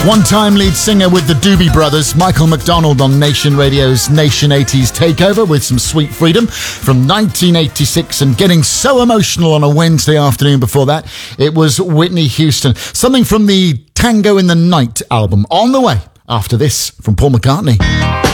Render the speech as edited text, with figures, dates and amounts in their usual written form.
One-time lead singer with the Doobie Brothers, Michael McDonald on Nation Radio's Nation 80s Takeover with some Sweet Freedom from 1986, and getting so emotional on a Wednesday afternoon before that, it was Whitney Houston. Something from the Tango in the Night album. On the way after this from Paul McCartney.